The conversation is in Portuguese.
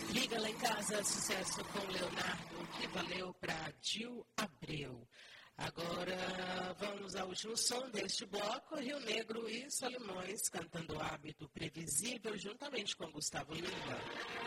Liga lá em casa, sucesso com Leonardo, que valeu para Gil Abreu. Agora vamos ao último som deste bloco, Rio Negro e Solimões cantando Hábito Previsível juntamente com Gustavo Lima.